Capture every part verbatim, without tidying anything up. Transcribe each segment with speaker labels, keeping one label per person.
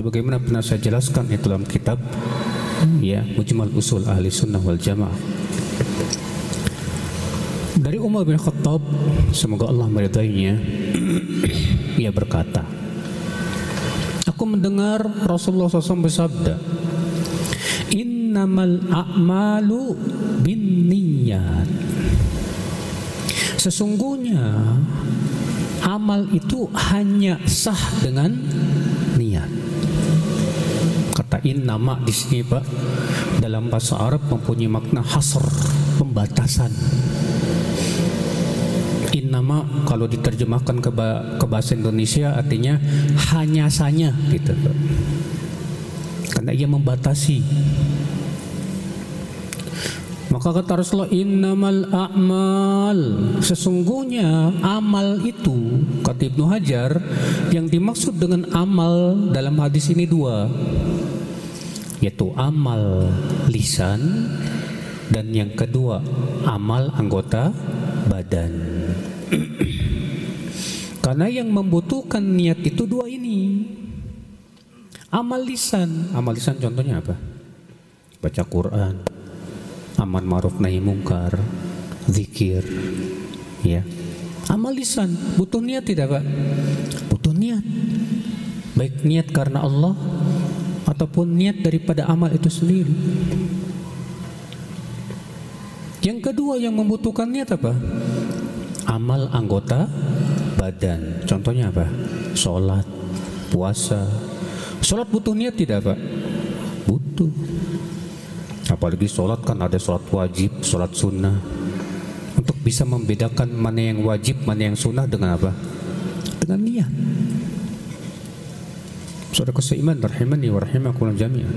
Speaker 1: sebagaimana pernah saya jelaskan itu dalam kitab ya Mujmal Usul Ahli Sunnah wal Jamaah. Dari Umar bin Khattab, semoga Allah meridainya, ia berkata, aku mendengar Rasulullah shallallahu alaihi wasallam bersabda, innamal a'malu binniyat. Sesungguhnya amal itu hanya sah dengan niat. Kata innama di sini Pak dalam bahasa Arab mempunyai makna hasr, pembatasan. Innama kalau diterjemahkan ke, ke bahasa Indonesia artinya hanya saja gitu Pak. Karena ia membatasi. Maka kata Rasulullah, innamal a'mal, sesungguhnya amal itu, kata Ibnu Hajar, yang dimaksud dengan amal dalam hadis ini dua, yaitu amal lisan dan yang kedua amal anggota badan. Karena yang membutuhkan niat itu dua ini. Amal lisan, amal lisan contohnya apa? Baca Quran, amar ma'ruf nahi mungkar, zikir, ya. Amal lisan butuh niat tidak Pak? Butuh niat. Baik niat karena Allah ataupun niat daripada amal itu sendiri. Yang kedua yang membutuhkan niat apa? Amal anggota badan. Contohnya apa? Sholat, puasa. Sholat butuh niat tidak Pak? Butuh. Apalagi sholat kan ada sholat wajib, sholat sunnah. Untuk bisa membedakan mana yang wajib, mana yang sunnah dengan apa? Dengan niat. Saudara seiman rahimani wa rahimakumullah jami'an.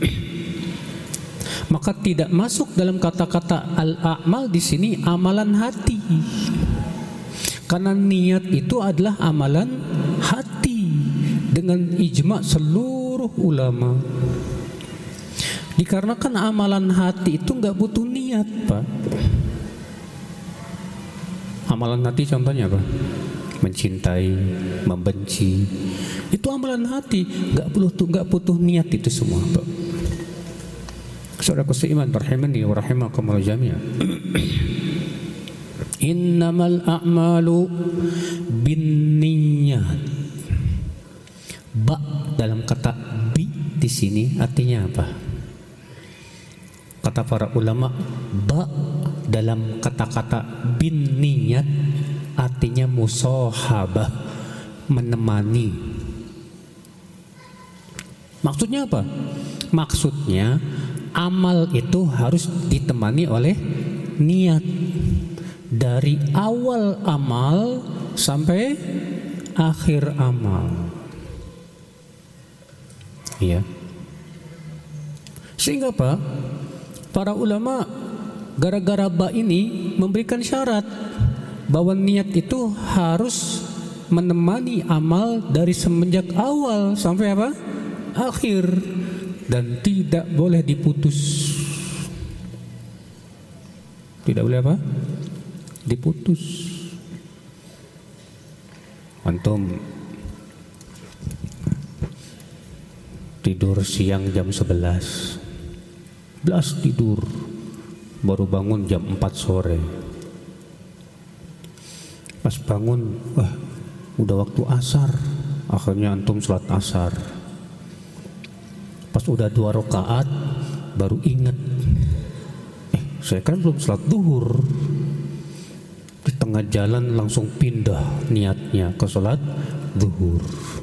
Speaker 1: Maka tidak masuk dalam kata-kata al-a'mal di sini amalan hati. Karena niat itu adalah amalan hati dengan ijma' seluruh ulama. Dikarenakan amalan hati itu nggak butuh niat Pak. Amalan hati contohnya apa? Mencintai, membenci, itu amalan hati, nggak butuh nggak butuh niat itu semua Pak. Saudaraku seiman rahimani wa rahimakumullah jami'an. Innamal a'malu binniyat. Ba dalam kata bi di sini artinya apa? Kata para ulama, ba dalam kata-kata binniyat artinya musahabah, menemani. Maksudnya apa? Maksudnya amal itu harus ditemani oleh niat dari awal amal sampai akhir amal. Iya. Sehingga Pak, para ulama gara-gara ba ini memberikan syarat bahwa niat itu harus menemani amal dari semenjak awal sampai apa? Akhir. Dan tidak boleh diputus. Tidak boleh apa? Diputus. Antum tidur siang jam sebelas, belas tidur, baru bangun jam empat sore. Pas bangun, wah, udah waktu asar. Akhirnya antum sholat asar. Pas udah dua rakaat baru ingat, eh saya kan belum sholat duhur. Di tengah jalan langsung pindah niatnya ke sholat duhur.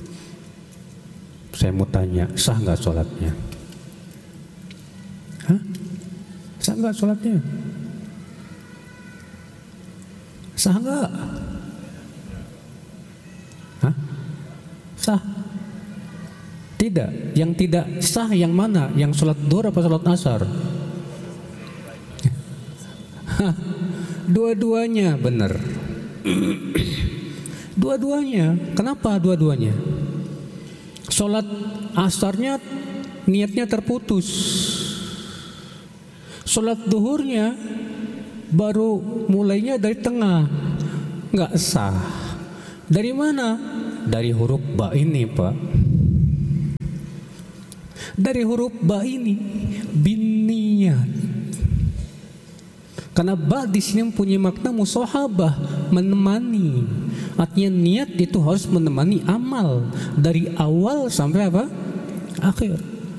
Speaker 1: Saya mau tanya, sah nggak sholatnya? Hah? Sah nggak sholatnya? Sah nggak? Hah? Sah? Tidak. Yang tidak sah yang mana? Yang sholat duhur apa sholat asar? Dua-duanya benar. Dua-duanya. Kenapa dua-duanya? Sholat asarnya niatnya terputus. Sholat duhurnya baru mulainya dari tengah. Nggak sah. Dari mana? Dari huruf ba ini Pak. Dari huruf ba ini binniyat. Karena ba di sini mempunyai makna musahabah, menemani. Artinya niat itu harus menemani amal dari awal sampai apa? Akhir.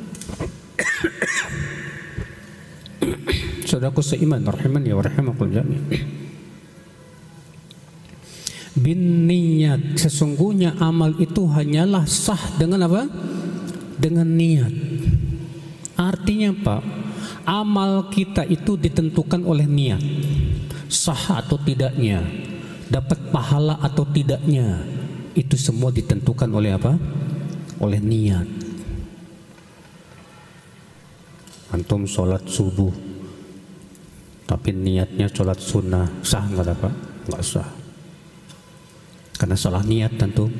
Speaker 1: Saudaraku seiman rahimani wa rahimakumul jami'. Bin niat, sesungguhnya amal itu hanyalah sah dengan apa? Dengan niat. Artinya apa? Amal kita itu ditentukan oleh niat. Sah atau tidaknya, dapat pahala atau tidaknya, itu semua ditentukan oleh apa? Oleh niat. Antum sholat subuh tapi niatnya sholat sunnah, sah nggak Pak? Nggak sah, karena salah niat tentu.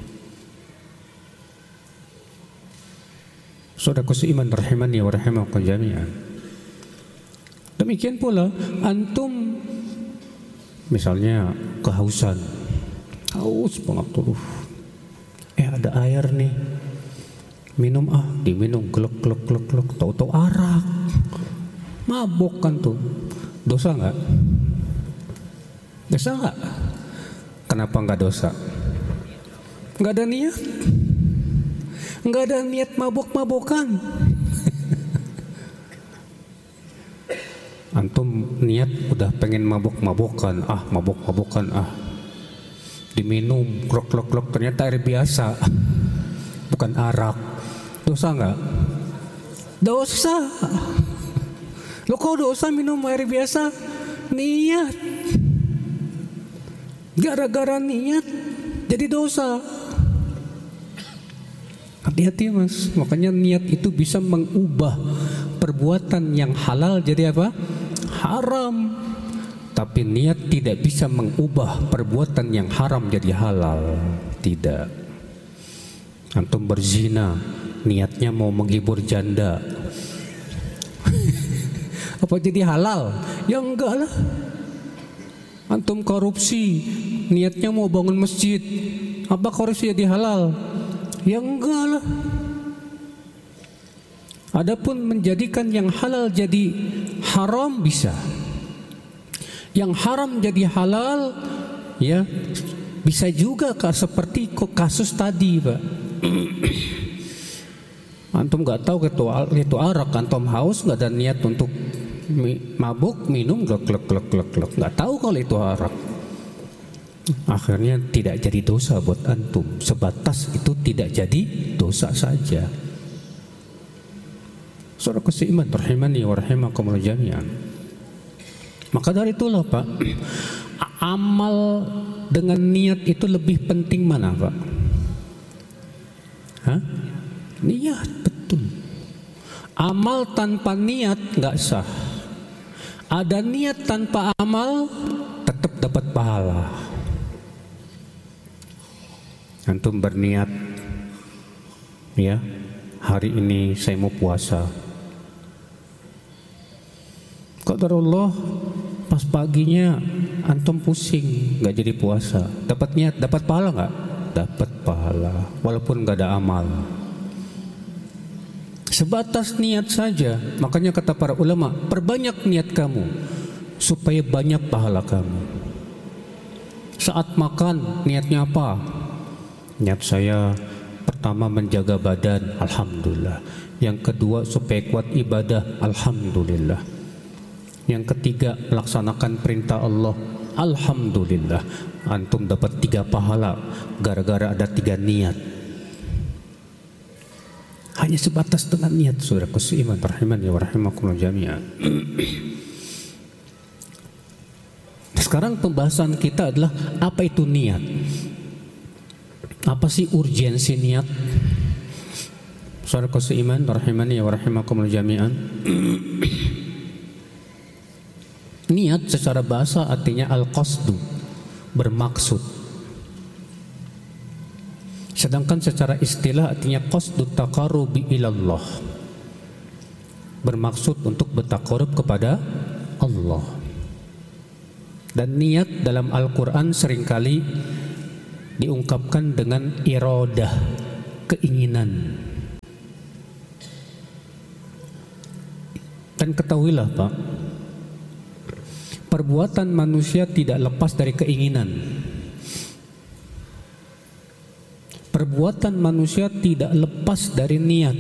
Speaker 1: Saudaraku seiman rahimani wa rahimakum jami'an. Demikian pula antum misalnya kehausan, haus banget tuh, eh ada air nih, minum ah, diminum glek glek glek glek, tahu-tahu arak, mabok kan tuh, dosa nggak? Dosa nggak? Kenapa nggak dosa? Nggak ada niat, nggak ada niat mabok-mabokan. Antum niat udah pengen mabok-mabokan, ah mabok-mabokan ah, diminum glek glek glek, ternyata air biasa, bukan arak. Dosa nggak? Dosa. Lo kok dosa minum air biasa? Niat. Gara-gara niat jadi dosa. Hati-hati mas. Makanya niat itu bisa mengubah perbuatan yang halal jadi apa? Haram. Tapi niat tidak bisa mengubah perbuatan yang haram jadi halal. Tidak. Antum berzina, niatnya mau menghibur janda, apa jadi halal? Ya enggak lah. Antum korupsi, niatnya mau bangun masjid, apa korupsi jadi halal? Ya enggak lah. Adapun menjadikan yang halal jadi haram bisa, yang haram jadi halal, ya bisa juga kak, seperti kasus tadi Pak. Antum nggak tahu itu itu arak, antum haus nggak ada niat untuk mabuk, minum glek glek glek glek glek, nggak tahu kalau itu arak. Akhirnya tidak jadi dosa buat antum, sebatas itu tidak jadi dosa saja. Saudaraku seiman rahimani wa rahimakumullah jami'an. Maka dari itulah Pak, amal dengan niat itu lebih penting mana Pak? Hah? Niat, betul. Amal tanpa niat nggak sah. Ada niat tanpa amal tetap dapat pahala. Antum berniat, ya hari ini saya mau puasa. Qadarullah pas paginya antum pusing nggak jadi puasa. Dapat niat, dapat pahala nggak? Dapat pahala, walaupun nggak ada amal. Sebatas niat saja. Makanya kata para ulama, perbanyak niat kamu supaya banyak pahala kamu. Saat makan, niatnya apa? Niat saya pertama menjaga badan, alhamdulillah. Yang kedua supaya kuat ibadah, alhamdulillah. Yang ketiga melaksanakan perintah Allah, alhamdulillah. Antum dapat tiga pahala gara-gara ada tiga niat. Hanya sebatas dengan niat, saudaraku seiman rahimani wa rahimakumullah jami'an. Sekarang pembahasan kita adalah apa itu niat? Apa sih urgensi niat? Saudaraku seiman rahimani wa rahimakumullah jami'an. Niat secara bahasa artinya al-qasdu, bermaksud. Sedangkan secara istilah artinya qasdu taqarrubi ilallah, bermaksud untuk bertaqarrub kepada Allah. Dan niat dalam Al-Quran seringkali diungkapkan dengan iradah, keinginan. Dan ketahuilah Pak, perbuatan manusia tidak lepas dari keinginan. Perbuatan manusia tidak lepas dari niat.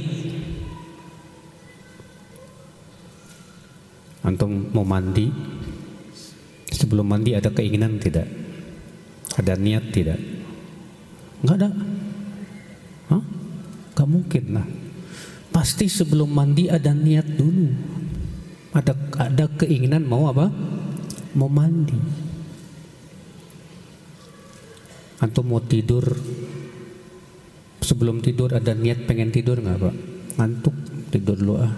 Speaker 1: Antum mau mandi, sebelum mandi ada keinginan tidak? Ada niat tidak? Enggak ada. Hah? Gak mungkin lah. Pasti sebelum mandi ada niat dulu. Ada ada keinginan mau apa? Mau mandi. Antum mau tidur, sebelum tidur ada niat pengen tidur nggak Pak? Ngantuk, tidur dulu ah.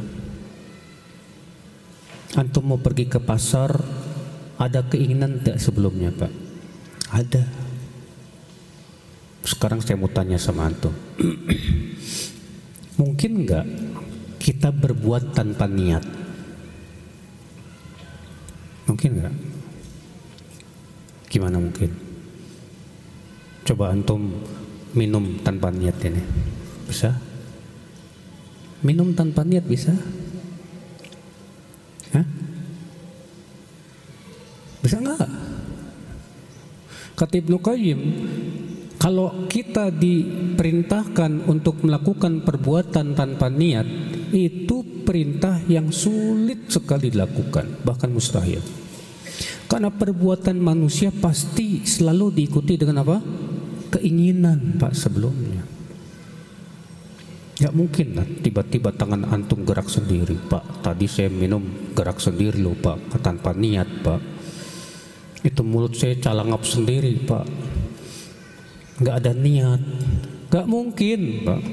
Speaker 1: Antum mau pergi ke pasar, ada keinginan tidak sebelumnya Pak? Ada. Sekarang saya mau tanya sama antum, mungkin nggak kita berbuat tanpa niat? Mungkin nggak? Gimana mungkin? Coba antum minum tanpa niat ini, bisa? Minum tanpa niat bisa? Hah? Bisa nggak? Kata Ibnu Qayyim, kalau kita diperintahkan untuk melakukan perbuatan tanpa niat, itu perintah yang sulit sekali dilakukan, bahkan mustahil. Karena perbuatan manusia pasti selalu diikuti dengan apa? Keinginan Pak sebelumnya. Gak mungkin lah tiba-tiba tangan antum gerak sendiri, Pak. Tadi saya minum gerak sendiri loh Pak, tanpa niat Pak. Itu mulut saya calangap sendiri Pak, gak ada niat. Gak mungkin Pak.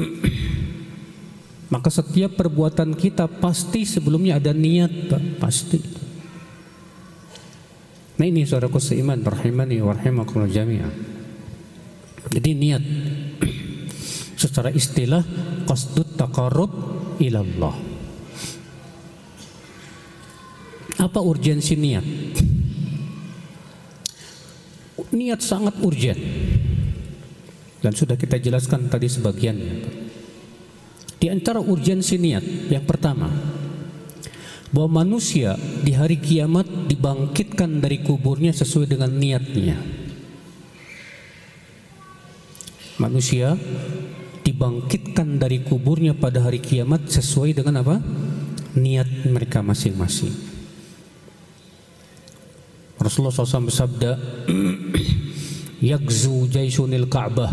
Speaker 1: Maka setiap perbuatan kita pasti sebelumnya ada niat Pak, pasti. Nah ini saudaraku seiman, rahimani wa rahimakumullah jami'an. Jadi niat secara istilah qasdut taqarrub ilallah. Apa urgensi niat? Niat sangat urgen, dan sudah kita jelaskan tadi sebagiannya. Di antara urgensi niat yang pertama, bahwa manusia di hari kiamat dibangkitkan dari kuburnya sesuai dengan niatnya. Manusia dibangkitkan dari kuburnya pada hari kiamat sesuai dengan apa? Niat mereka masing-masing. Rasulullah shallallahu alaihi wasallam bersabda, "Yagzu jaisunil Ka'bah,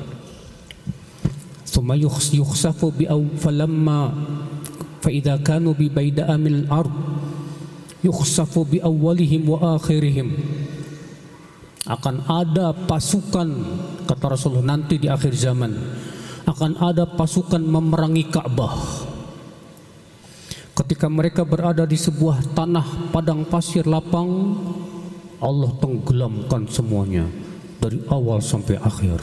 Speaker 1: thumma yukhsafu bi aw falamma fa idza kanu bi baida'a min al-ard yukhsafu bi awwalihim wa akhirihim." Akan ada pasukan, kata Rasulullah, nanti di akhir zaman akan ada pasukan memerangi Ka'bah. Ketika mereka berada di sebuah tanah padang pasir lapang, Allah tenggelamkan semuanya dari awal sampai akhir.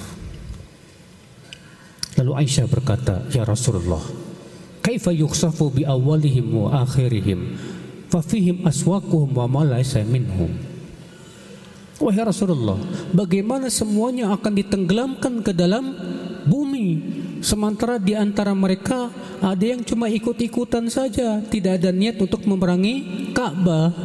Speaker 1: Lalu Aisyah berkata, "Ya Rasulullah, kaifa yukhsafu bi awwalihim wa akhirihim fa fihim aswaquhum wa ma laysa minhum?" Wahai Rasulullah, bagaimana semuanya akan ditenggelamkan ke dalam bumi, sementara di antara mereka ada yang cuma ikut-ikutan saja, tidak ada niat untuk memerangi Ka'bah.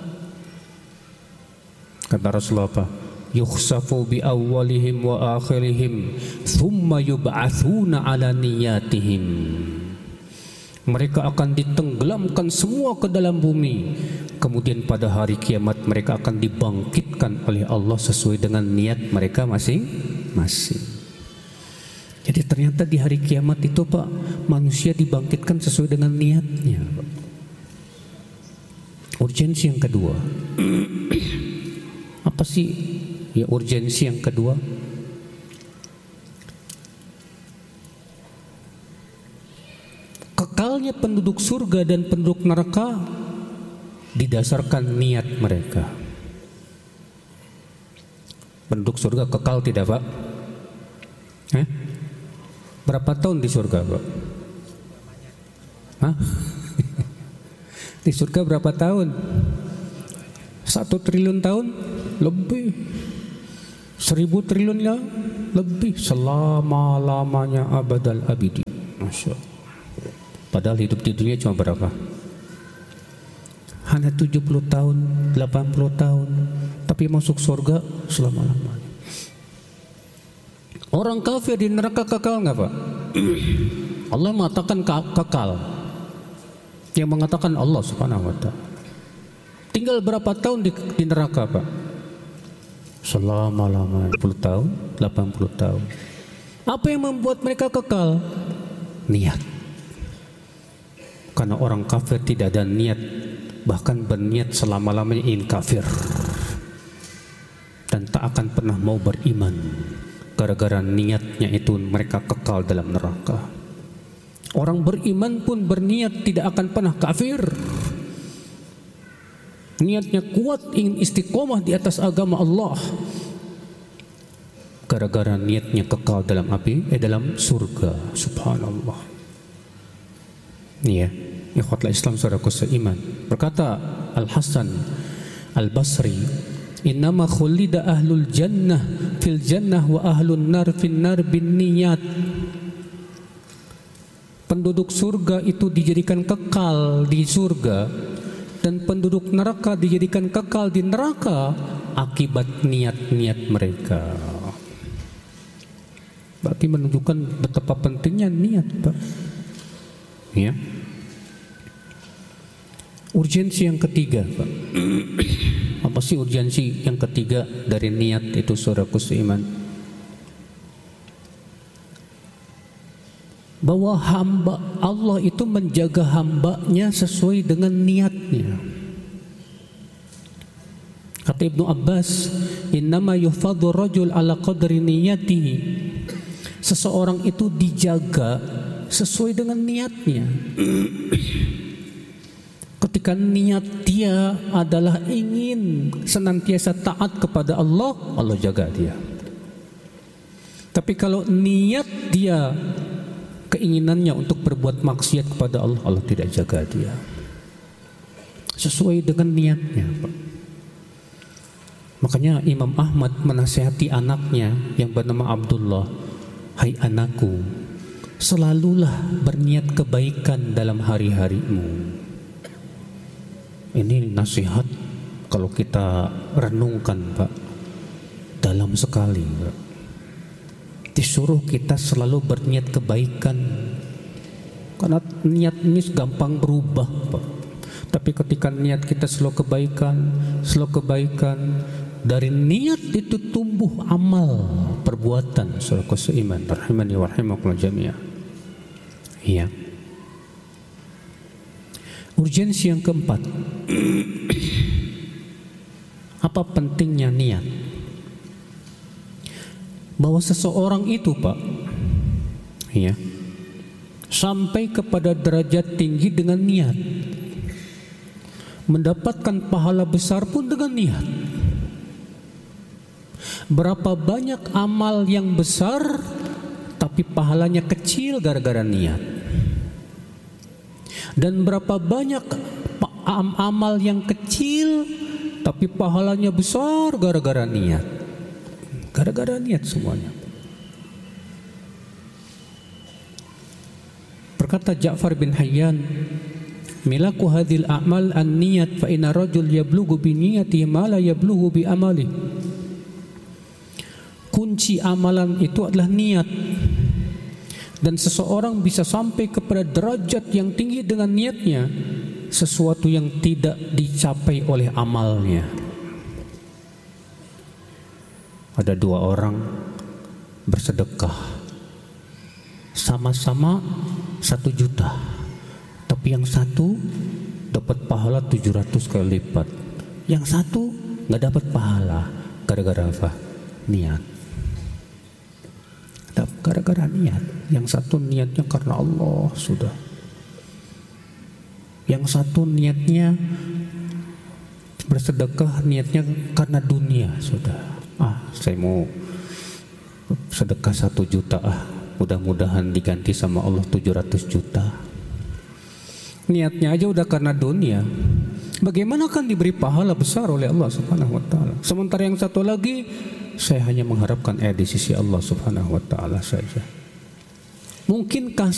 Speaker 1: Kata Rasulullah apa? Yukhsafu bi awwalihim wa akhirihim thumma yub'atsuna ala niyatihim. Mereka akan ditenggelamkan semua ke dalam bumi, kemudian pada hari kiamat mereka akan dibangkitkan oleh Allah sesuai dengan niat mereka masing-masing. Jadi ternyata di hari kiamat itu Pak, manusia dibangkitkan sesuai dengan niatnya Pak. Urgensi yang kedua, apa sih ya urgensi yang kedua? Kekalnya penduduk surga dan penduduk neraka didasarkan niat mereka. Penduduk surga kekal tidak Pak? Eh? Berapa tahun di surga Pak? Hah? Di surga berapa tahun? Satu triliun tahun? Lebih. Seribu triliun ya? Lebih. Selama-lamanya abadal abidi. Masya Allah. Padahal hidup di dunia cuma berapa? hanya tujuh puluh tahun, delapan puluh tahun, tapi masuk surga selama-lamanya. Orang kafir di neraka kekal nggak Pak? Allah mengatakan kekal. Yang mengatakan Allah Subhanahu wa ta'ala. Tinggal berapa tahun di, di neraka Pak? Selama-lamanya, sepuluh tahun, delapan puluh tahun. Apa yang membuat mereka kekal? Niat. Karena orang kafir tidak ada niat, bahkan berniat selama-lamanya ingin kafir dan tak akan pernah mau beriman. Gara-gara niatnya itu mereka kekal dalam neraka. Orang beriman pun berniat tidak akan pernah kafir. Niatnya kuat, ingin istiqomah di atas agama Allah. Gara-gara niatnya kekal dalam api, eh dalam surga. Subhanallah. Iya, ikhwatul Islam saudaraku seiman. Berkata Al-Hasan Al-Basri, "Innama khulida ahlul jannah fil jannah wa ahlun nar fin nar bin niyat." Penduduk surga itu dijadikan kekal di surga, dan penduduk neraka dijadikan kekal di neraka akibat niat-niat mereka. Berarti menunjukkan betapa pentingnya niat, Pak. Ya. Urgensi yang ketiga, Pak. Apa sih urgensi yang ketiga dari niat itu, saudaraku seiman? Bahwa hamba Allah itu menjaga hambanya sesuai dengan niatnya. Kata Ibnu Abbas, "Innama yuhfadhu rajul ala qadri niyatihi." Seseorang itu dijaga sesuai dengan niatnya. Ketika niat dia adalah ingin senantiasa taat kepada Allah, Allah jaga dia. Tapi kalau niat dia keinginannya untuk berbuat maksiat kepada Allah, Allah tidak jaga dia. Sesuai dengan niatnya, Pak. Makanya Imam Ahmad menasihati anaknya yang bernama Abdullah, "Hai anakku, selalulah berniat kebaikan dalam hari-harimu." Ini nasihat kalau kita renungkan, Pak, dalam sekali, Pak. Disuruh kita selalu berniat kebaikan, karena niat ini gampang berubah, Pak. Tapi ketika niat kita selalu kebaikan, selalu kebaikan, dari niat itu tumbuh amal perbuatan, saudaraku seiman, rahimani wa rahimakumullah jami'an. Iya. Urgensi yang keempat. Apa pentingnya niat? Bahwa seseorang itu, Pak, ya, sampai kepada derajat tinggi dengan niat, mendapatkan pahala besar pun dengan niat. Berapa banyak amal yang besar tapi pahalanya kecil gara-gara niat, dan berapa banyak amal yang kecil tapi pahalanya besar gara-gara niat. Gara-gara niat semuanya. Berkata Ja'far bin Hayyan, "Milaku hadhil a'mal an-niyat fa inna rajul yablughu bi niyatihi ma la yablughu bi amali." Kunci amalan itu adalah niat. Dan seseorang bisa sampai kepada derajat yang tinggi dengan niatnya, sesuatu yang tidak dicapai oleh amalnya. Ada dua orang bersedekah, sama-sama satu juta, tapi yang satu dapat pahala tujuh ratus kali lipat, yang satu nggak dapat pahala. Gara-gara apa? Niat. Gara-gara niat. Yang satu niatnya karena Allah sudah, yang satu niatnya bersedekah niatnya karena dunia sudah. Ah, saya mau sedekah satu juta, ah, mudah-mudahan diganti sama Allah tujuh ratus juta. Niatnya aja udah karena dunia. Bagaimana kan diberi pahala besar oleh Allah Subhanahu wa ta'ala? Sementara yang satu lagi, saya hanya mengharapkan eh di sisi Allah Subhanahu wa ta'ala saja. Mungkinkah